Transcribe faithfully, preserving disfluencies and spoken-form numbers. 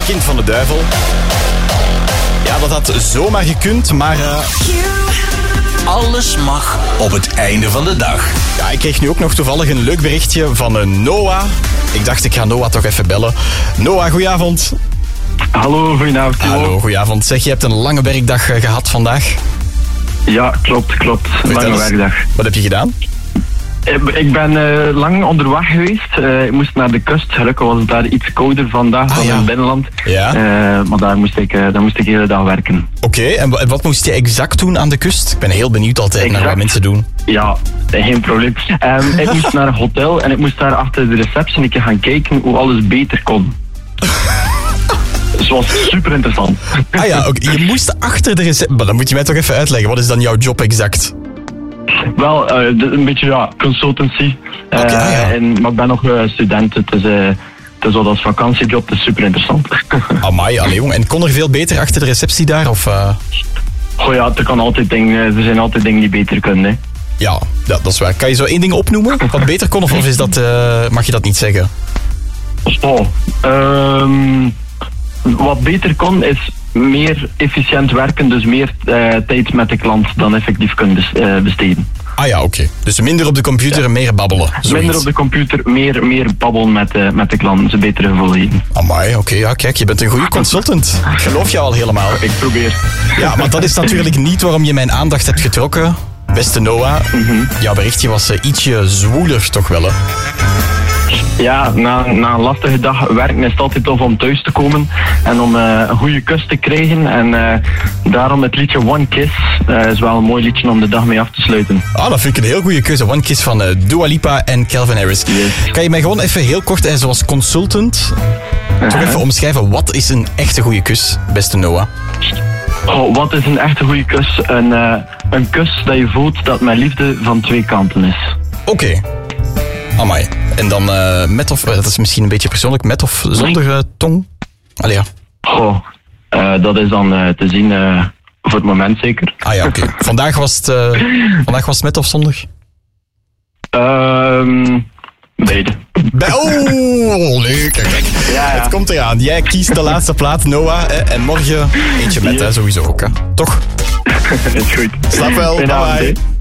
kind van de duivel. Ja, dat had zomaar gekund, maar... Uh... Alles mag op het einde van de dag. Ja, ik kreeg nu ook nog toevallig een leuk berichtje van uh, Noah. Ik dacht, ik ga Noah toch even bellen. Noah, goedenavond. Hallo, goedenavond. Hallo, goedenavond. Zeg, je hebt een lange werkdag uh, gehad vandaag. Ja, klopt, klopt. Een lange werkdag. Wat heb je gedaan? Ik ben uh, lang onderweg geweest. Uh, ik moest naar de kust. Gelukkig was het daar iets kouder vandaag ah, dan ja. in het binnenland. Ja. Uh, maar daar moest ik, uh, daar moest ik de hele dag werken. Oké, okay, en w- wat moest je exact doen aan de kust? Ik ben heel benieuwd altijd exact. naar wat mensen doen. Ja, geen probleem. Um, ik moest naar een hotel en ik moest daar achter de receptie een keer gaan kijken hoe alles beter kon. Dus het was super interessant. Ah ja, okay. Je moest achter de receptie... Maar dan moet je mij toch even uitleggen. Wat is dan jouw job exact? Wel, uh, een beetje ja, consultancy. Uh, okay, ah, ja. en, maar ik ben nog uh, student. Het is, uh, het is wat als vakantiejob. Het is super interessant. Amai, allee jong. En kon er veel beter achter de receptie daar? Of, uh... Goh ja, er, kan altijd dingen, er zijn altijd dingen die beter kunnen. Hè. Ja, ja, dat is waar. Kan je zo één ding opnoemen? Wat beter kon? Of, of is dat, uh, mag je dat niet zeggen? Oh, um, wat beter kon is meer efficiënt werken, dus meer uh, tijd met de klant dan effectief kunnen uh, besteden. Ah ja, oké. Okay. Dus minder op de computer en meer babbelen. Zoiets. Minder op de computer, meer, meer babbelen met, uh, met de klant, een betere gevoel geven. Amai, oké. Okay. Ja, kijk, je bent een goede consultant. Ik geloof jou al helemaal. Ik probeer. Ja, maar dat is natuurlijk niet waarom je mijn aandacht hebt getrokken. Beste Noah, mm-hmm. jouw berichtje was uh, ietsje zwoeler toch wel, hè? Ja, na, na een lastige dag werken is het altijd tof om thuis te komen en om uh, een goede kus te krijgen. En uh, daarom het liedje One Kiss uh, is wel een mooi liedje om de dag mee af te sluiten. Ah, dat vind ik een heel goede keuze. One Kiss van uh, Dua Lipa en Calvin Harris. Yes. Kan je mij gewoon even heel kort, en zoals consultant, uh-huh. toch even omschrijven, wat is een echte goede kus, beste Noah? Oh, wat is een echte goede kus? Een, uh, een kus dat je voelt dat met liefde van twee kanten is. Oké. Okay. Amai. En dan uh, met of, dat is misschien een beetje persoonlijk, met of zonder uh, tong? Allee ja. Goh, uh, dat is dan uh, te zien uh, voor het moment zeker. Ah ja, oké. Okay. Vandaag was het uh, vandaag was het met of zonder? Um, beide. Be- oh, leuk. Kijk, ja, ja. Het komt eraan. Jij kiest de laatste plaat, Noah. Hè, en morgen eentje met, yes. hè, sowieso ook. Hè. Toch? Dat is goed. Slaap wel. Bye bye.